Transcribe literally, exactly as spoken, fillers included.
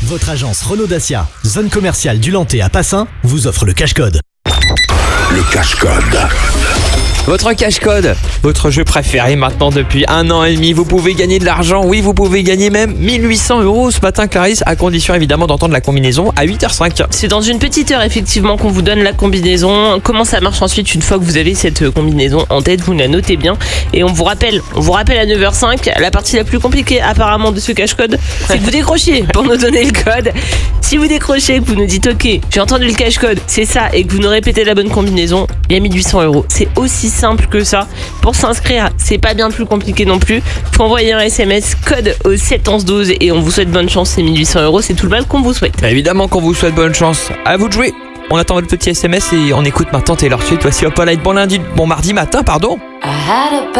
Votre agence Renault Dacia, zone commerciale du Lantais à Passin, vous offre le cash-code. Le cash-code. Votre cash-code, votre jeu préféré maintenant depuis un an et demi. Vous pouvez gagner de l'argent, oui, vous pouvez gagner même mille huit cents euros ce matin, Clarisse, à condition évidemment d'entendre la combinaison à huit heures cinq. C'est dans une petite heure effectivement qu'on vous donne la combinaison. Comment ça marche ensuite une fois que vous avez cette combinaison en tête, vous la notez bien. Et on vous rappelle, on vous rappelle à neuf heures cinq, la partie la plus compliquée apparemment de ce cash-code, c'est que vous décrochiez pour nous donner le code. Si vous décrochez, que vous nous dites ok, j'ai entendu le cash-code, c'est ça, et que vous nous répétez la bonne combinaison, il y a mille huit cents euros. C'est aussi simple que ça. Pour s'inscrire, c'est pas bien plus compliqué non plus. Faut envoyer un S M S code au sept onze douze et on vous souhaite bonne chance. C'est mille huit cents euros, c'est tout le mal qu'on vous souhaite. Évidemment qu'on vous souhaite bonne chance. À vous de jouer. On attend votre petit S M S et on écoute maintenant Taylor Swift. Voici Hop Light. Bon lundi, bon mardi matin, pardon.